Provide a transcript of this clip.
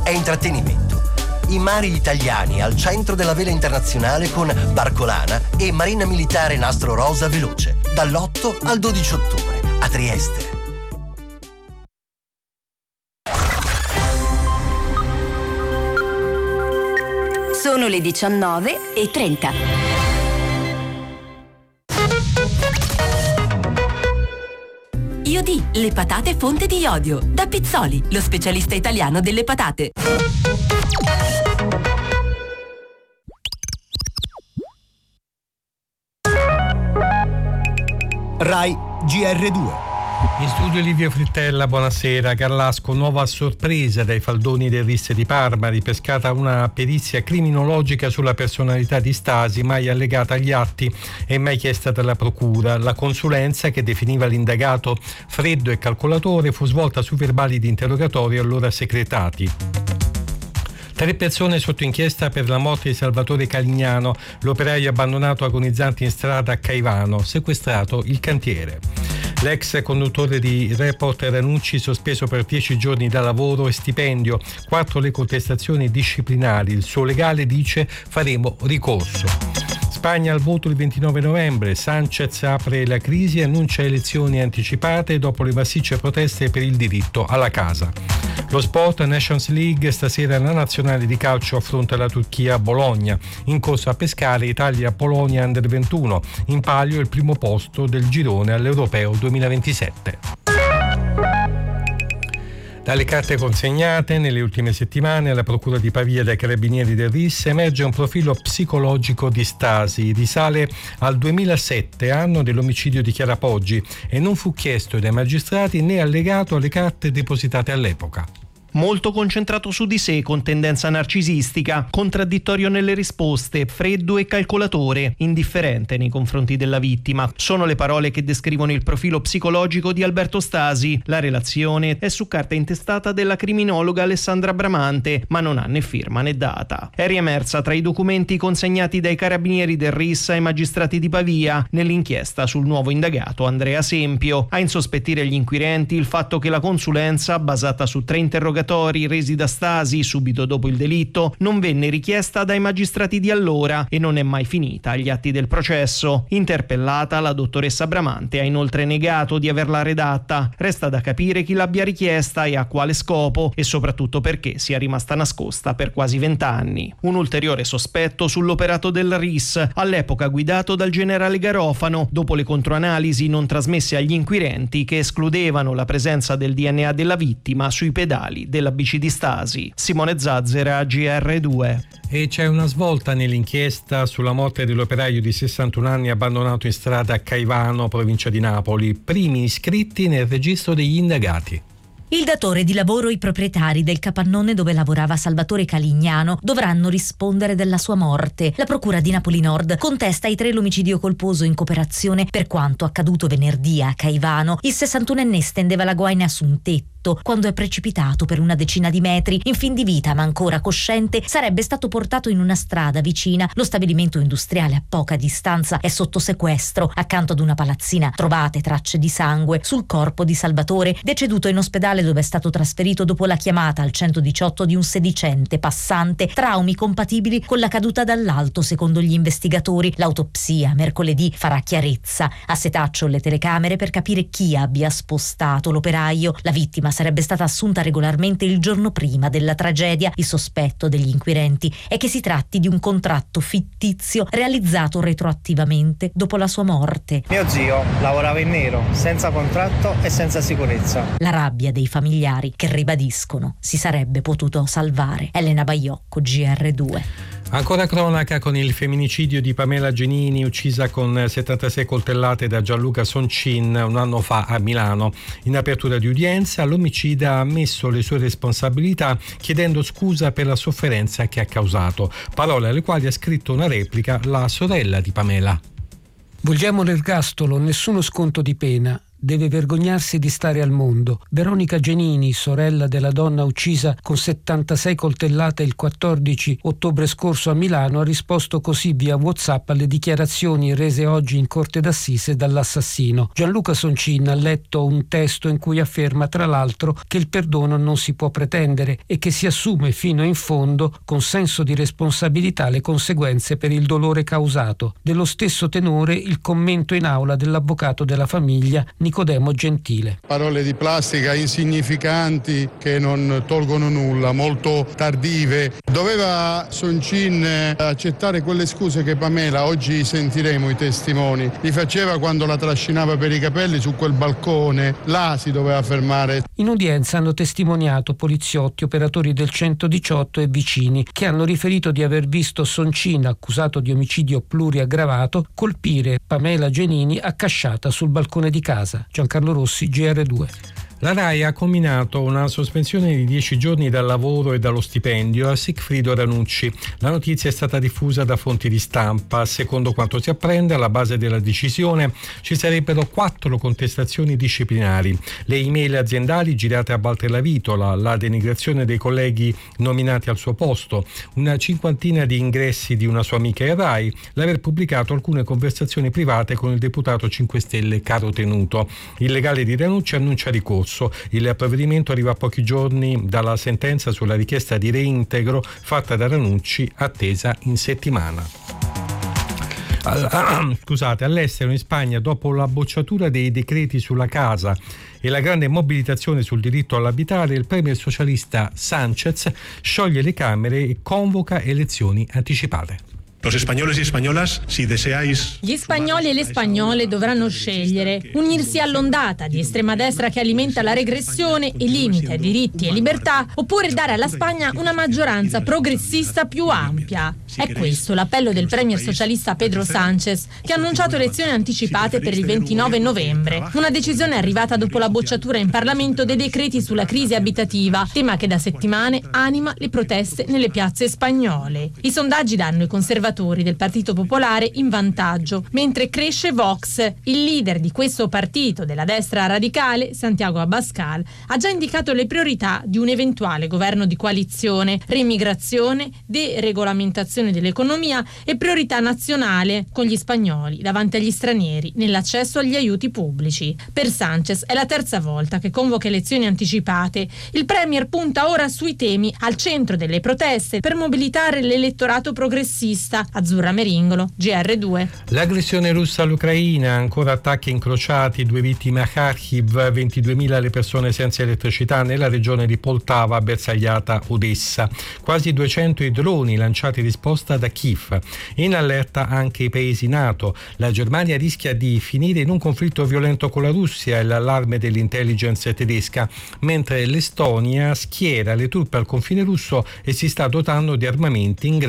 è intrattenimento. I mari italiani al centro della vela internazionale con Barcolana e Marina Militare Nastro Rosa Veloce, dall'8 al 12 ottobre a Trieste. Sono le 19:30. Iodì, le patate fonte di iodio. Da Pizzoli, lo specialista italiano delle patate. Rai GR2. In studio Livio Frittella, buonasera. Garlasco, nuova sorpresa dai faldoni del RIS di Parma, ripescata una perizia criminologica sulla personalità di Stasi, mai allegata agli atti e mai chiesta dalla procura. La consulenza, che definiva l'indagato freddo e calcolatore, fu svolta su verbali di interrogatorio allora secretati. 3 persone sotto inchiesta per la morte di Salvatore Calignano, l'operaio abbandonato agonizzante in strada a Caivano, sequestrato il cantiere. L'ex conduttore di Report Ranucci sospeso per 10 giorni da lavoro e stipendio, 4 le contestazioni disciplinari, il suo legale dice faremo ricorso. Spagna al voto il 29 novembre, Sanchez apre la crisi e annuncia elezioni anticipate dopo le massicce proteste per il diritto alla casa. Lo sport, Nations League, stasera la nazionale di calcio affronta la Turchia a Bologna. In corso a pescare Italia-Polonia Under 21, in palio il primo posto del girone all'Europeo 2027. Dalle carte consegnate nelle ultime settimane alla Procura di Pavia dai Carabinieri del RIS emerge un profilo psicologico di Stasi. Risale al 2007, anno dell'omicidio di Chiara Poggi, e non fu chiesto dai magistrati né allegato alle carte depositate all'epoca. Molto concentrato su di sé, con tendenza narcisistica, contraddittorio nelle risposte, freddo e calcolatore, indifferente nei confronti della vittima. Sono le parole che descrivono il profilo psicologico di Alberto Stasi. La relazione è su carta intestata della criminologa Alessandra Bramante, ma non ha né firma né data. È riemersa tra i documenti consegnati dai carabinieri del RIS ai magistrati di Pavia nell'inchiesta sul nuovo indagato Andrea Sempio. A insospettire gli inquirenti il fatto che la consulenza, basata su 3 interrogatori resi da Stasi subito dopo il delitto, non venne richiesta dai magistrati di allora e non è mai finita agli atti del processo. Interpellata, la dottoressa Bramante ha inoltre negato di averla redatta. Resta da capire chi l'abbia richiesta e a quale scopo, e soprattutto perché sia rimasta nascosta per quasi 20 anni. Un ulteriore sospetto sull'operato del RIS, all'epoca guidato dal generale Garofano, dopo le controanalisi non trasmesse agli inquirenti che escludevano la presenza del DNA della vittima sui pedali della bici di Stasi. Simone Zazzera, GR2. E c'è una svolta nell'inchiesta sulla morte dell'operaio di 61 anni abbandonato in strada a Caivano, provincia di Napoli. Primi iscritti nel registro degli indagati. Il datore di lavoro e i proprietari del capannone dove lavorava Salvatore Calignano dovranno rispondere della sua morte. La procura di Napoli Nord contesta ai 3 l'omicidio colposo in cooperazione per quanto accaduto venerdì a Caivano. Il 61enne stendeva la guaina su un tetto quando è precipitato per una decina di metri. In fin di vita, ma ancora cosciente, sarebbe stato portato in una strada vicina. Lo stabilimento industriale a poca distanza è sotto sequestro. Accanto ad una palazzina trovate tracce di sangue sul corpo di Salvatore, deceduto in ospedale dove è stato trasferito dopo la chiamata al 118 di un sedicente passante. Traumi compatibili con la caduta dall'alto, secondo gli investigatori. L'autopsia mercoledì farà chiarezza. A setaccio le telecamere per capire chi abbia spostato l'operaio. La vittima sarebbe stata assunta regolarmente il giorno prima della tragedia. Il sospetto degli inquirenti è che si tratti di un contratto fittizio realizzato retroattivamente dopo la sua morte. Mio zio lavorava in nero, senza contratto e senza sicurezza. La rabbia dei familiari che ribadiscono si sarebbe potuto salvare. Elena Baiocco, GR2. Ancora cronaca con il femminicidio di Pamela Genini, uccisa con 76 coltellate da Gianluca Soncin un anno fa a Milano. In apertura di udienza l'omicida ha ammesso le sue responsabilità chiedendo scusa per la sofferenza che ha causato, parole alle quali ha scritto una replica la sorella di Pamela. Volgiamo l'ergastolo, nessuno sconto di pena. deve vergognarsi di stare al mondo. Veronica Genini, sorella della donna uccisa con 76 coltellate il 14 ottobre scorso a Milano, ha risposto così via WhatsApp alle dichiarazioni rese oggi in Corte d'Assise dall'assassino. Gianluca Soncin ha letto un testo in cui afferma tra l'altro che il perdono non si può pretendere e che si assume fino in fondo, con senso di responsabilità, le conseguenze per il dolore causato. Dello stesso tenore il commento in aula dell'avvocato della famiglia Nicodemo Gentile. Parole di plastica insignificanti che non tolgono nulla, molto tardive. Doveva Soncin accettare quelle scuse che Pamela, oggi sentiremo i testimoni, gli faceva quando la trascinava per i capelli su quel balcone. Là si doveva fermare. In udienza hanno testimoniato poliziotti, operatori del 118 e vicini che hanno riferito di aver visto Soncin, accusato di omicidio pluriaggravato, colpire Pamela Genini accasciata sul balcone di casa. Giancarlo Rossi, GR2. La RAI ha comminato una sospensione di 10 giorni dal lavoro e dallo stipendio a Sigfrido Ranucci. La notizia è stata diffusa da fonti di stampa. Secondo quanto si apprende, alla base della decisione ci sarebbero 4 contestazioni disciplinari: le email aziendali girate a Valtellavitola, la denigrazione dei colleghi nominati al suo posto, una 50ina di ingressi di una sua amica in RAI, l'aver pubblicato alcune conversazioni private con il deputato 5 Stelle Caro Tenuto. Il legale di Ranucci annuncia ricorso. Il provvedimento arriva a pochi giorni dalla sentenza sulla richiesta di reintegro fatta da Ranucci, attesa in settimana. All'estero, in Spagna, dopo la bocciatura dei decreti sulla casa e la grande mobilitazione sul diritto all'abitare, il premier socialista Sánchez scioglie le Camere e convoca elezioni anticipate. Gli spagnoli e le spagnole dovranno scegliere: unirsi all'ondata di estrema destra che alimenta la regressione e limita diritti e libertà, oppure dare alla Spagna una maggioranza progressista più ampia. È questo l'appello del premier socialista Pedro Sánchez, che ha annunciato elezioni anticipate per il 29 novembre. Una decisione arrivata dopo la bocciatura in Parlamento dei decreti sulla crisi abitativa, tema che da settimane anima le proteste nelle piazze spagnole. I sondaggi danno i conservatori del Partito Popolare in vantaggio, mentre cresce Vox. Il leader di questo partito della destra radicale, Santiago Abascal, ha già indicato le priorità di un eventuale governo di coalizione: reimmigrazione, deregolamentazione dell'economia e priorità nazionale con gli spagnoli davanti agli stranieri nell'accesso agli aiuti pubblici. Per Sánchez è la terza volta che convoca elezioni anticipate. Il premier punta ora sui temi al centro delle proteste per mobilitare l'elettorato progressista. Azzurra Meringolo, GR2. L'aggressione russa all'Ucraina, ancora attacchi incrociati, 2 vittime a Kharkiv, 22.000 le persone senza elettricità nella regione di Poltava, bersagliata Odessa. Quasi 200 i droni lanciati in risposta da Kiev. In allerta anche i paesi NATO. La Germania rischia di finire in un conflitto violento con la Russia, è l'allarme dell'intelligence tedesca, mentre l'Estonia schiera le truppe al confine russo e si sta dotando di armamenti in grado